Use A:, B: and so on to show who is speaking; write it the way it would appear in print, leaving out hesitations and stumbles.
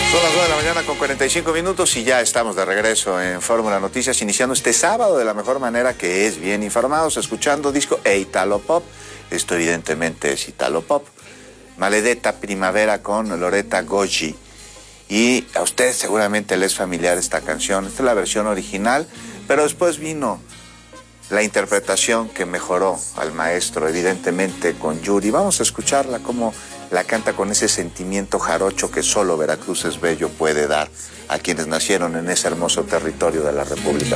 A: Son las 9 de la mañana con 45 minutos y ya estamos de regreso en Fórmula Noticias, iniciando este sábado de la mejor manera, que es bien informados, escuchando disco e Italo Pop. Esto evidentemente es Italo Pop. Maledetta Primavera con Loretta Goggi. Y a usted seguramente le es familiar esta canción. Esta es la versión original, pero después vino la interpretación que mejoró al maestro, evidentemente con Yuri. Vamos a escucharla como la canta con ese sentimiento jarocho que solo Veracruz es Bello puede dar a quienes nacieron en ese hermoso territorio de la República.